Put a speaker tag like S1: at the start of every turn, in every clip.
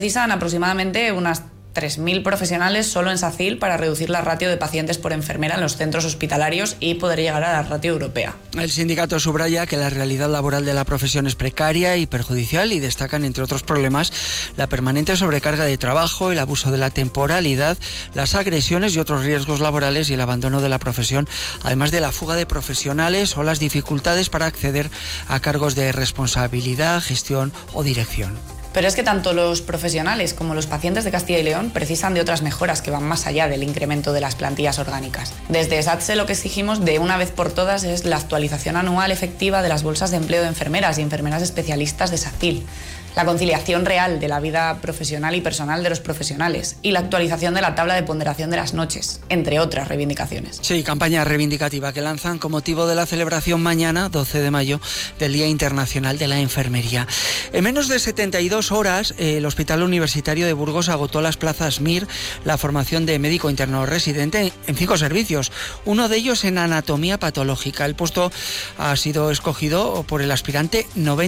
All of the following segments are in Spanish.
S1: Precisan aproximadamente unas 3.000 profesionales solo en SACIL para reducir la ratio de pacientes por enfermera en los centros hospitalarios y poder llegar a la ratio europea.
S2: El sindicato subraya que la realidad laboral de la profesión es precaria y perjudicial y destacan, entre otros problemas, la permanente sobrecarga de trabajo, el abuso de la temporalidad, las agresiones y otros riesgos laborales y el abandono de la profesión, además de la fuga de profesionales o las dificultades para acceder a cargos de responsabilidad, gestión o dirección.
S1: Pero es que tanto los profesionales como los pacientes de Castilla y León precisan de otras mejoras que van más allá del incremento de las plantillas orgánicas. Desde SATSE lo que exigimos de una vez por todas es la actualización anual efectiva de las bolsas de empleo de enfermeras y enfermeras especialistas de SACIL, la conciliación real de la vida profesional y personal de los profesionales y la actualización de la tabla de ponderación de las noches, entre otras reivindicaciones.
S2: Sí, campaña reivindicativa que lanzan con motivo de la celebración mañana, 12 de mayo, del Día Internacional de la Enfermería. En menos de 72 horas, el Hospital Universitario de Burgos agotó las plazas MIR, la formación de médico interno residente, en 5 servicios, uno de ellos en anatomía patológica. El puesto ha sido escogido por el aspirante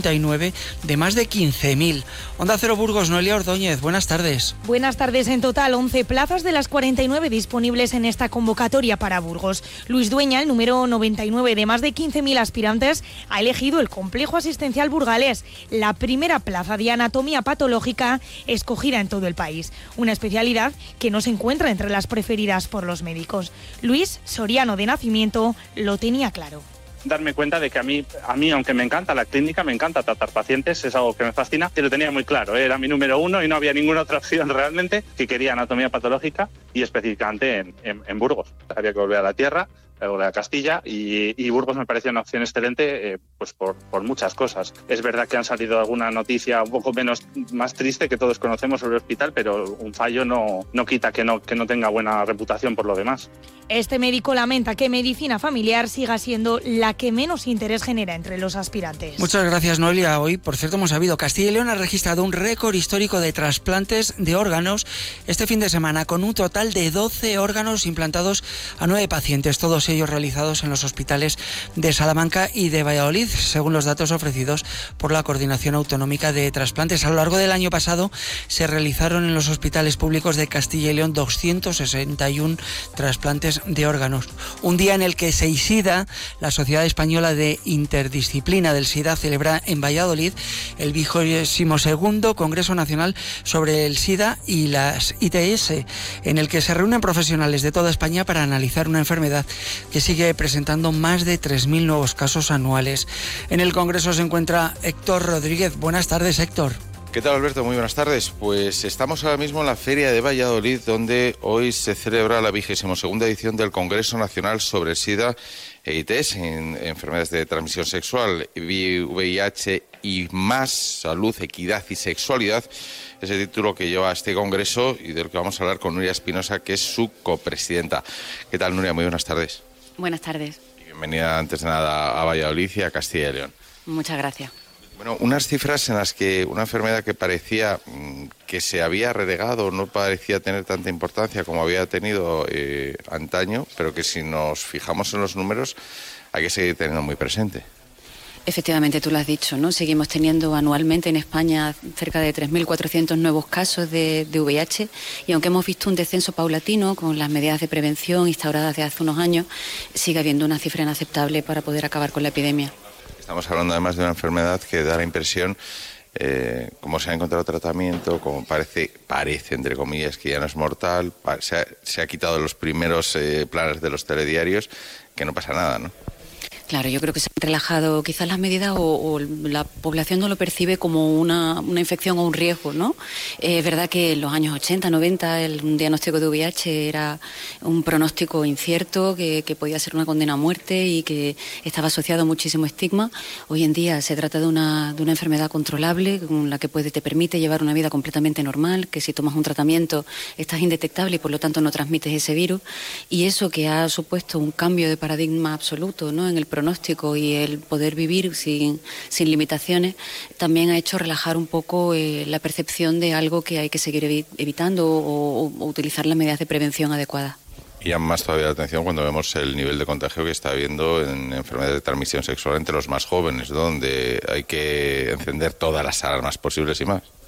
S2: 99 de más de 15.000. Onda Cero Burgos, Noelia Ordóñez, buenas tardes.
S3: Buenas tardes. En total, 11 plazas de las 49 disponibles en esta convocatoria para Burgos. Luis Dueña, el número 99 de más de 15.000 aspirantes, ha elegido el Complejo Asistencial Burgalés, la primera plaza de anatomía patológica escogida en todo el país. Una especialidad que no se encuentra entre las preferidas por los médicos. Luis, soriano de nacimiento, lo tenía claro.
S4: Darme cuenta de que a mí, aunque me encanta la clínica, me encanta tratar pacientes, es algo que me fascina, que lo tenía muy claro, era mi número 1 y no había ninguna otra opción realmente, que quería anatomía patológica y específicamente en Burgos. Había que volver a la tierra, volver a Castilla y Burgos me parecía una opción excelente pues por muchas cosas. Es verdad que han salido alguna noticia un poco más triste que todos conocemos sobre el hospital, pero un fallo no quita que no tenga buena reputación por lo demás.
S3: Este médico lamenta que medicina familiar siga siendo la que menos interés genera entre los aspirantes.
S2: Muchas gracias, Noelia. Hoy, por cierto, hemos sabido Castilla y León ha registrado un récord histórico de trasplantes de órganos este fin de semana, con un total de 12 órganos implantados a 9 pacientes, todos ellos realizados en los hospitales de Salamanca y de Valladolid, según los datos ofrecidos por la Coordinación Autonómica de Trasplantes. A lo largo del año pasado se realizaron en los hospitales públicos de Castilla y León 261 trasplantes de órganos. Un día en el que SEISIDA, la Sociedad Española de Interdisciplina del SIDA, celebra en Valladolid el 22º Congreso Nacional sobre el SIDA y las ITS, en el que se reúnen profesionales de toda España para analizar una enfermedad que sigue presentando más de 3.000 nuevos casos anuales. En el Congreso se encuentra Héctor Rodríguez. Buenas tardes, Héctor.
S5: ¿Qué tal, Alberto? Muy buenas tardes. Pues estamos ahora mismo en la Feria de Valladolid, donde hoy se celebra la 22ª edición del Congreso Nacional sobre el SIDA e ITS, en enfermedades de transmisión sexual, VIH y más, salud, equidad y sexualidad. Es el título que lleva este congreso y del que vamos a hablar con Nuria Espinosa, que es su copresidenta. ¿Qué tal, Nuria? Muy buenas tardes.
S6: Buenas tardes.
S5: Y bienvenida, antes de nada, a Valladolid y a Castilla y León.
S6: Muchas gracias.
S5: Bueno, unas cifras en las que una enfermedad que parecía que se había relegado, no parecía tener tanta importancia como había tenido antaño, pero que si nos fijamos en los números hay que seguir teniendo muy presente.
S6: Efectivamente, tú lo has dicho, ¿no? Seguimos teniendo anualmente en España cerca de 3.400 nuevos casos de VIH y aunque hemos visto un descenso paulatino con las medidas de prevención instauradas desde hace unos años, sigue habiendo una cifra inaceptable para poder acabar con la epidemia.
S5: Estamos hablando además de una enfermedad que da la impresión, como se ha encontrado tratamiento, como parece entre comillas, que ya no es mortal, se ha quitado los primeros planes de los telediarios, que no pasa nada, ¿no?
S6: Claro, yo creo que se han relajado quizás las medidas o la población no lo percibe como una infección o un riesgo, ¿no? Es verdad que en los años 80, 90 un diagnóstico de VIH era un pronóstico incierto, que podía ser una condena a muerte y que estaba asociado a muchísimo estigma. Hoy en día se trata de una enfermedad controlable con la que te permite llevar una vida completamente normal, que si tomas un tratamiento estás indetectable y por lo tanto no transmites ese virus. Y eso que ha supuesto un cambio de paradigma absoluto, ¿no? En el pronóstico y el poder vivir sin limitaciones, también ha hecho relajar un poco la percepción de algo que hay que seguir evitando o utilizar las medidas de prevención adecuadas.
S5: Y llama más todavía la atención cuando vemos el nivel de contagio que está habiendo en enfermedades de transmisión sexual entre los más jóvenes, donde hay que encender todas las alarmas posibles y más.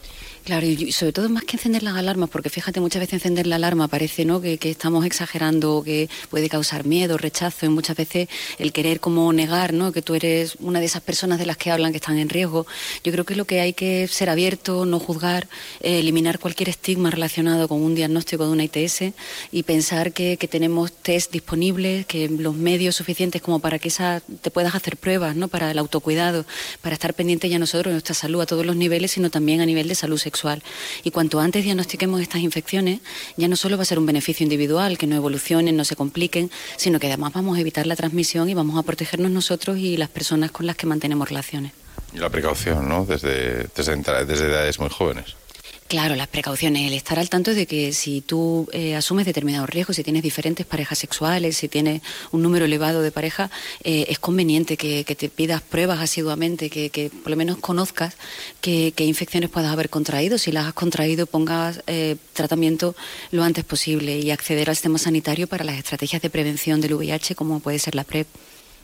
S6: Claro, y sobre todo más que encender las alarmas, porque fíjate, muchas veces encender la alarma parece, ¿no?, que estamos exagerando, que puede causar miedo, rechazo, y muchas veces el querer como negar, ¿no?, que tú eres una de esas personas de las que hablan que están en riesgo. Yo creo que lo que hay que ser abierto, no juzgar, eliminar cualquier estigma relacionado con un diagnóstico de una ITS y pensar que tenemos test disponibles, que los medios suficientes como para que te puedas hacer pruebas, ¿no?, para el autocuidado, para estar pendiente ya nosotros de nuestra salud a todos los niveles, sino también a nivel de salud sexual. Y cuanto antes diagnostiquemos estas infecciones, ya no solo va a ser un beneficio individual, que no evolucionen, no se compliquen, sino que además vamos a evitar la transmisión y vamos a protegernos nosotros y las personas con las que mantenemos relaciones.
S5: Y la precaución, ¿no?, desde edades muy jóvenes.
S6: Claro, las precauciones, el estar al tanto de que si tú asumes determinados riesgos, si tienes diferentes parejas sexuales, si tienes un número elevado de parejas, es conveniente que te pidas pruebas asiduamente, que por lo menos conozcas qué infecciones puedas haber contraído. Si las has contraído, pongas tratamiento lo antes posible y acceder al sistema sanitario para las estrategias de prevención del VIH, como puede ser la PrEP.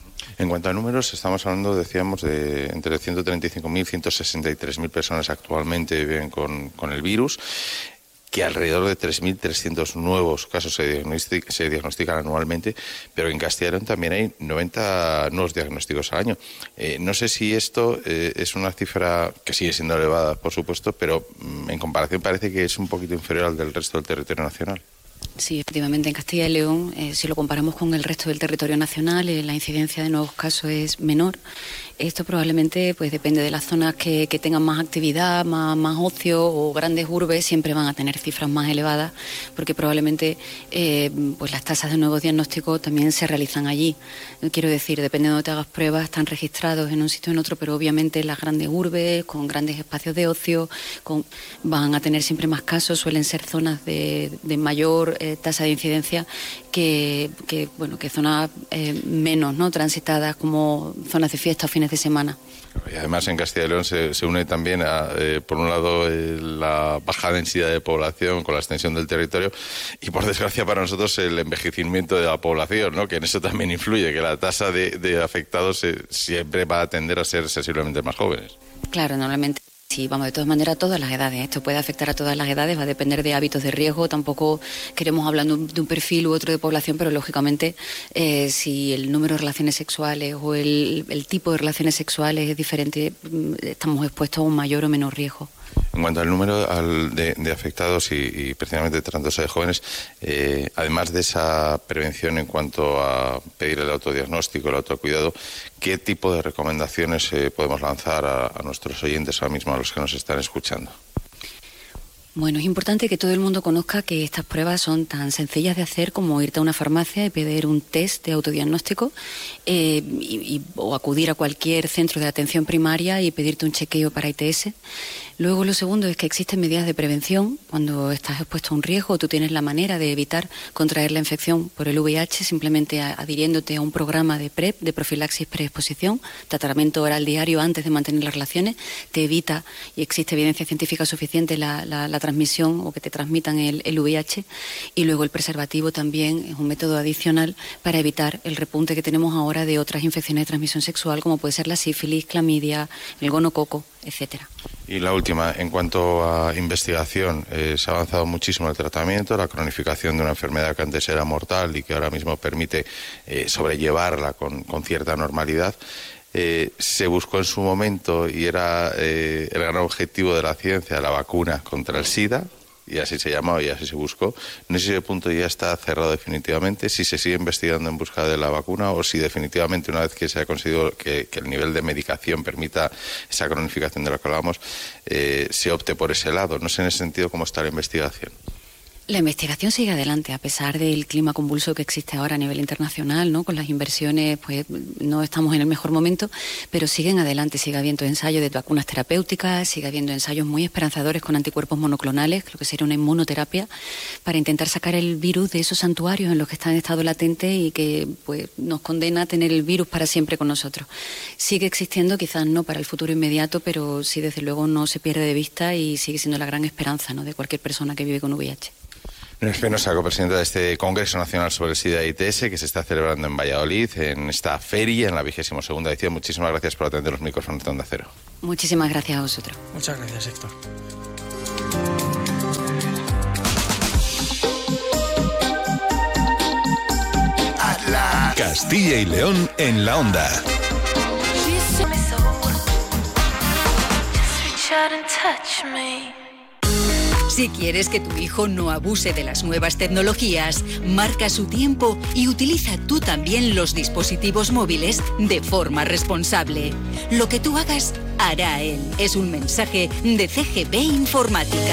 S5: En cuanto a números, estamos hablando, decíamos, de entre 135.000 y 163.000 personas actualmente viven con el virus, que alrededor de 3.300 nuevos casos se diagnostican anualmente, pero en Castilla y León también hay 90 nuevos diagnósticos al año. No sé si esto es una cifra que sigue siendo elevada, por supuesto, pero en comparación parece que es un poquito inferior al del resto del territorio nacional.
S6: Sí, efectivamente, en Castilla y León, si lo comparamos con el resto del territorio nacional, la incidencia de nuevos casos es menor. Esto probablemente pues depende de las zonas que tengan más actividad, más ocio, o grandes urbes siempre van a tener cifras más elevadas, porque probablemente pues las tasas de nuevos diagnósticos también se realizan allí. Quiero decir, depende de donde te hagas pruebas, están registrados en un sitio o en otro, pero obviamente las grandes urbes, con grandes espacios de ocio, van a tener siempre más casos, suelen ser zonas de mayor tasa de incidencia que zonas menos, ¿no?, transitadas, como zonas de fiesta o fines de semana.
S5: Y además en Castilla y León se une también por un lado la baja densidad de población con la extensión del territorio y, por desgracia para nosotros, el envejecimiento de la población, ¿no?, que en eso también influye, que la tasa de afectados siempre va a tender a ser sensiblemente más jóvenes.
S6: Claro, normalmente. Sí, vamos, de todas maneras, a todas las edades. Esto puede afectar a todas las edades, va a depender de hábitos de riesgo. Tampoco queremos hablar de un perfil u otro de población, pero lógicamente si el número de relaciones sexuales o el tipo de relaciones sexuales es diferente, estamos expuestos a un mayor o menor riesgo.
S5: En cuanto al número de afectados y precisamente tratándose de jóvenes, además de esa prevención en cuanto a pedir el autodiagnóstico, el autocuidado, ¿qué tipo de recomendaciones podemos lanzar a nuestros oyentes ahora mismo, a los que nos están escuchando?
S6: Bueno, es importante que todo el mundo conozca que estas pruebas son tan sencillas de hacer como irte a una farmacia y pedir un test de autodiagnóstico o acudir a cualquier centro de atención primaria y pedirte un chequeo para ITS. Luego, lo segundo es que existen medidas de prevención. Cuando estás expuesto a un riesgo, tú tienes la manera de evitar contraer la infección por el VIH simplemente adhiriéndote a un programa de PrEP, de profilaxis preexposición, tratamiento oral diario antes de mantener las relaciones. Te evita, y existe evidencia científica suficiente, la transmisión o que te transmitan el VIH. Y luego el preservativo también es un método adicional para evitar el repunte que tenemos ahora de otras infecciones de transmisión sexual, como puede ser la sífilis, clamidia, el gonococo, etcétera.
S5: Y la última, en cuanto a investigación, se ha avanzado muchísimo el tratamiento, la cronificación de una enfermedad que antes era mortal y que ahora mismo permite sobrellevarla con cierta normalidad. Se buscó en su momento, y era el gran objetivo de la ciencia, la vacuna contra el SIDA, y así se llamaba y así se buscó. No sé si ese punto ya está cerrado definitivamente, si se sigue investigando en busca de la vacuna o si definitivamente, una vez que se ha conseguido que el nivel de medicación permita esa cronificación de la que hablamos, se opte por ese lado. No sé en ese sentido cómo está la investigación.
S6: La investigación sigue adelante, a pesar del clima convulso que existe ahora a nivel internacional, ¿no? Con las inversiones, pues no estamos en el mejor momento, pero siguen adelante, sigue habiendo ensayos de vacunas terapéuticas, sigue habiendo ensayos muy esperanzadores con anticuerpos monoclonales, lo que sería una inmunoterapia, para intentar sacar el virus de esos santuarios en los que está en estado latente y que pues nos condena a tener el virus para siempre con nosotros. Sigue existiendo, quizás no para el futuro inmediato, pero sí, desde luego, no se pierde de vista y sigue siendo la gran esperanza, ¿no?, de cualquier persona que vive con VIH.
S5: Nuria Espinosa, copresidenta de este Congreso Nacional sobre el SIDA y ITS, que se está celebrando en Valladolid, en esta feria, en la 22ª edición. Muchísimas gracias por atender los micrófonos de Onda Cero.
S6: Muchísimas gracias a vosotros.
S2: Muchas gracias, Héctor.
S7: Castilla y León en la Onda.
S8: Si quieres que tu hijo no abuse de las nuevas tecnologías, marca su tiempo y utiliza tú también los dispositivos móviles de forma responsable. Lo que tú hagas, hará él. Es un mensaje de CGP Informática.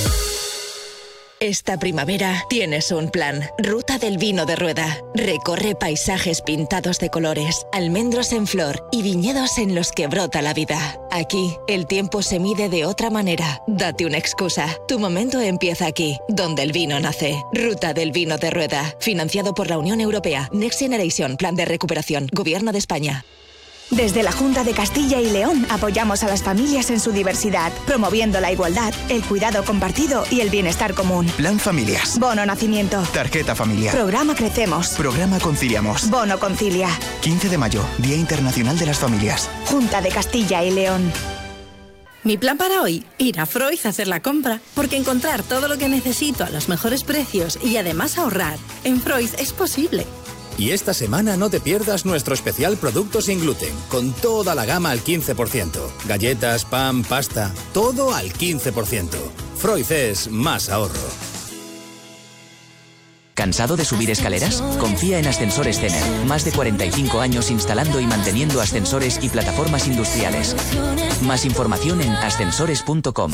S9: Esta primavera tienes un plan. Ruta del Vino de Rueda. Recorre paisajes pintados de colores, almendros en flor y viñedos en los que brota la vida. Aquí, el tiempo se mide de otra manera. Date una excusa. Tu momento empieza aquí, donde el vino nace. Ruta del Vino de Rueda. Financiado por la Unión Europea. Next Generation. Plan de Recuperación. Gobierno de España.
S10: Desde la Junta de Castilla y León apoyamos a las familias en su diversidad, promoviendo la igualdad, el cuidado compartido y el bienestar común.
S11: Plan Familias.
S10: Bono Nacimiento.
S11: Tarjeta familiar.
S10: Programa Crecemos.
S11: Programa Conciliamos.
S10: Bono Concilia.
S11: 15 de mayo, Día Internacional de las Familias.
S10: Junta de Castilla y León.
S12: Mi plan para hoy, ir a Freud a hacer la compra, porque encontrar todo lo que necesito a los mejores precios y además ahorrar, en Freud es posible.
S13: Y esta semana no te pierdas nuestro especial Productos sin gluten, con toda la gama al 15%. Galletas, pan, pasta, todo al 15%. Freud es más ahorro.
S14: ¿Cansado de subir escaleras? Confía en Ascensores Zener. Más de 45 años instalando y manteniendo ascensores y plataformas industriales. Más información en ascensores.com.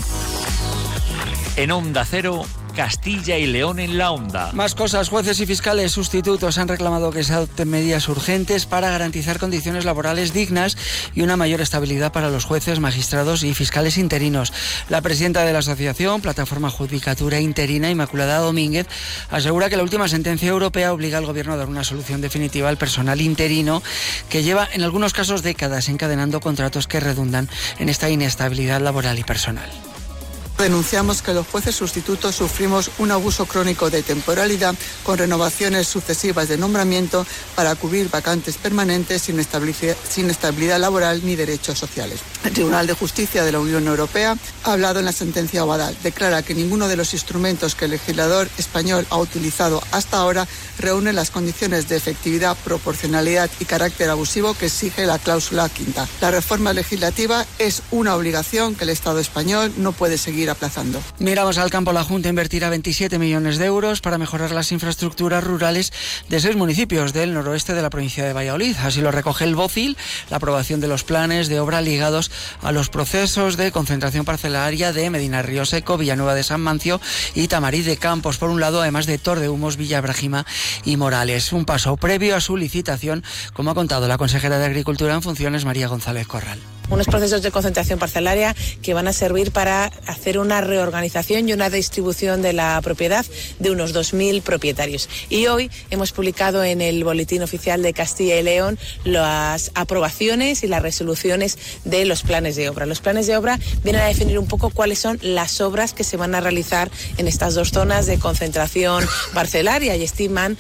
S15: En Onda Cero, Castilla y León en la Onda.
S2: Más cosas. Jueces y fiscales sustitutos han reclamado que se adopten medidas urgentes para garantizar condiciones laborales dignas y una mayor estabilidad para los jueces, magistrados y fiscales interinos. La presidenta de la asociación, Plataforma Judicatura Interina, Inmaculada Domínguez, asegura que la última sentencia europea obliga al gobierno a dar una solución definitiva al personal interino que lleva en algunos casos décadas encadenando contratos que redundan en esta inestabilidad laboral y personal.
S16: Denunciamos que los jueces sustitutos sufrimos un abuso crónico de temporalidad con renovaciones sucesivas de nombramiento para cubrir vacantes permanentes sin estabilidad laboral ni derechos sociales. El Tribunal de Justicia de la Unión Europea ha hablado en la sentencia Obadal. Declara que ninguno de los instrumentos que el legislador español ha utilizado hasta ahora reúne las condiciones de efectividad, proporcionalidad y carácter abusivo que exige la cláusula quinta. La reforma legislativa es una obligación que el Estado español no puede seguir aplazando.
S2: Miramos al campo. La Junta invertirá 27 millones de euros para mejorar las infraestructuras rurales de 6 municipios del noroeste de la provincia de Valladolid. Así lo recoge el BOCIL, la aprobación de los planes de obra ligados a los procesos de concentración parcelaria de Medina Río Seco, Villanueva de San Mancio y Tamariz de Campos, por un lado, además de Tordehumos, Villabrajima y Morales. Un paso previo a su licitación, como ha contado la consejera de Agricultura en funciones, María González Corral.
S17: Unos procesos de concentración parcelaria que van a servir para hacer una reorganización y una distribución de la propiedad de unos 2.000 propietarios. Y hoy hemos publicado en el Boletín Oficial de Castilla y León las aprobaciones y las resoluciones de los planes de obra. Los planes de obra vienen a definir un poco cuáles son las obras que se van a realizar en estas dos zonas de concentración parcelaria y estiman,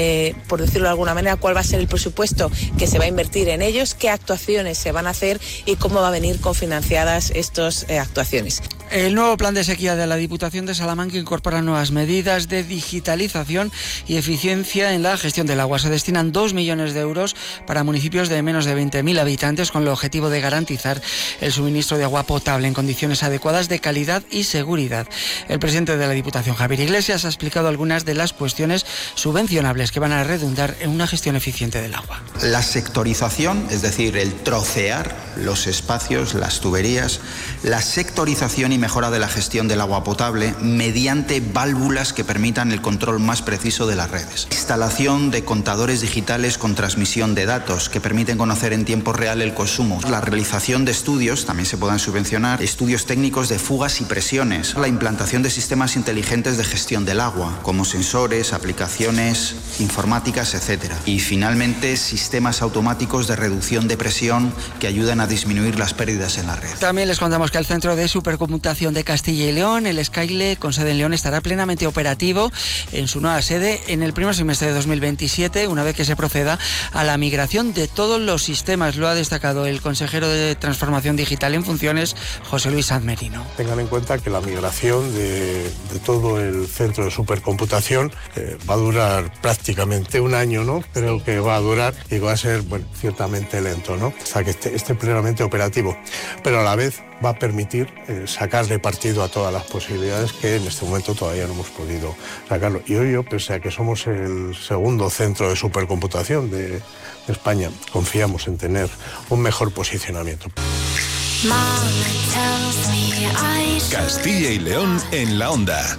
S17: por decirlo de alguna manera, cuál va a ser el presupuesto que se va a invertir en ellos, qué actuaciones se van a hacer y cómo va a venir cofinanciadas estas actuaciones.
S2: El nuevo plan de sequía de la Diputación de Salamanca incorpora nuevas medidas de digitalización y eficiencia en la gestión del agua. Se destinan 2 millones de euros para municipios de menos de 20.000 habitantes con el objetivo de garantizar el suministro de agua potable en condiciones adecuadas de calidad y seguridad. El presidente de la Diputación, Javier Iglesias, ha explicado algunas de las cuestiones subvencionables que van a redundar en una gestión eficiente del agua.
S18: La sectorización, es decir, el trocear los espacios, las tuberías, la sectorización y mejora de la gestión del agua potable mediante válvulas que permitan el control más preciso de las redes. Instalación de contadores digitales con transmisión de datos que permiten conocer en tiempo real el consumo. La realización de estudios, también se puedan subvencionar, estudios técnicos de fugas y presiones. La implantación de sistemas inteligentes de gestión del agua, como sensores, aplicaciones informáticas, etc. Y finalmente, sistemas automáticos de reducción de presión que ayudan a disminuir las pérdidas en la red.
S2: También les contamos que el Centro de Supercomputación Supercomputación de Castilla y León, el SkyLe, con sede en León, estará plenamente operativo en su nueva sede en el primer semestre de 2027, una vez que se proceda a la migración de todos los sistemas. Lo ha destacado el consejero de Transformación Digital en funciones, José Luis Sanz Merino.
S19: Tengan en cuenta que la migración de todo el centro de supercomputación va a durar prácticamente un año, ¿no? Creo que va a durar y va a ser, bueno, ciertamente lento, ¿no? Hasta que esté plenamente operativo. Pero a la vez va a permitir sacarle partido a todas las posibilidades que en este momento todavía no hemos podido sacarlo. Y hoy yo, pese a que somos el segundo centro de supercomputación de España, confiamos en tener un mejor posicionamiento.
S7: Castilla y León en la onda.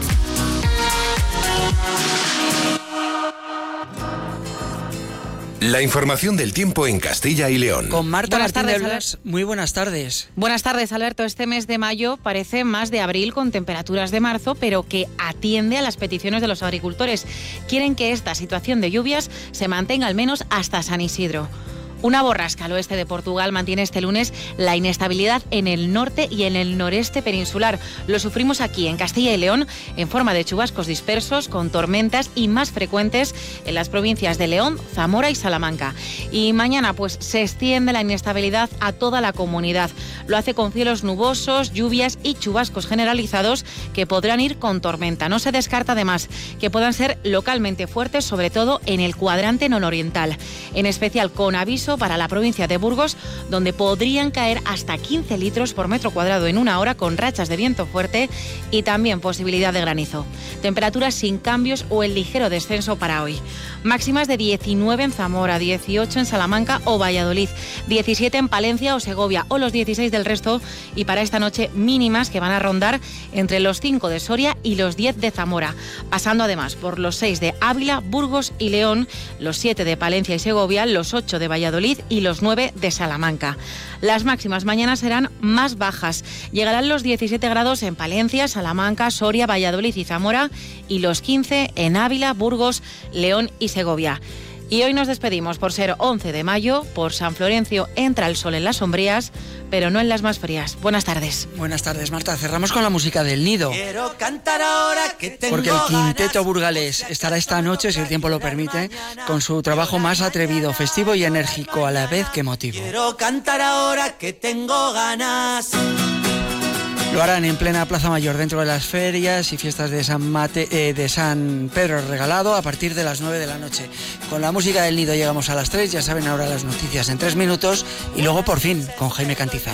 S7: La información del tiempo en Castilla y León.
S2: Con Marta
S20: Buenas
S2: Martín de
S20: tardes,
S2: Blas. Muy buenas tardes.
S20: Buenas tardes, Alberto. Este mes de mayo parece más de abril con temperaturas de marzo, pero que atiende a las peticiones de los agricultores. Quieren que esta situación de lluvias se mantenga al menos hasta San Isidro. Una borrasca al oeste de Portugal mantiene este lunes la inestabilidad en el norte y en el noreste peninsular. Lo sufrimos aquí en Castilla y León en forma de chubascos dispersos con tormentas y más frecuentes en las provincias de León, Zamora y Salamanca. Y mañana pues se extiende la inestabilidad a toda la comunidad. Lo hace con cielos nubosos, lluvias y chubascos generalizados que podrán ir con tormenta. No se descarta además que puedan ser localmente fuertes, sobre todo en el cuadrante nororiental. En especial con aviso para la provincia de Burgos, donde podrían caer hasta 15 litros por metro cuadrado en una hora con rachas de viento fuerte y también posibilidad de granizo. Temperaturas sin cambios o el ligero descenso para hoy. Máximas de 19 en Zamora, 18 en Salamanca o Valladolid, 17 en Palencia o Segovia o los 16 del resto, y para esta noche mínimas que van a rondar entre los 5 de Soria y los 10 de Zamora, pasando además por los 6 de Ávila, Burgos y León, los 7 de Palencia y Segovia, los 8 de Valladolid y los 9 de Salamanca. Las máximas mañana serán más bajas. Llegarán los 17 grados en Palencia, Salamanca, Soria, Valladolid y Zamora y los 15 en Ávila, Burgos, León y Segovia. Y hoy nos despedimos por ser 11 de mayo. Por San Florencio entra el sol en las sombrías, pero no en las más frías. Buenas tardes.
S2: Buenas tardes, Marta. Cerramos con la música del Nido.
S21: Quiero cantar ahora que tengo
S2: Porque el quinteto
S21: ganas.
S2: burgalés estará esta noche, si el tiempo lo permite, con su trabajo más atrevido, festivo y enérgico, a la vez que emotivo.
S21: Quiero cantar ahora que tengo ganas.
S2: Lo harán en plena Plaza Mayor, dentro de las ferias y fiestas de San Pedro Regalado, a partir de las 9 de la noche. Con la música del Nido llegamos a las 3, ya saben ahora las noticias en 3 minutos, y luego por fin con Jaime Cantizano.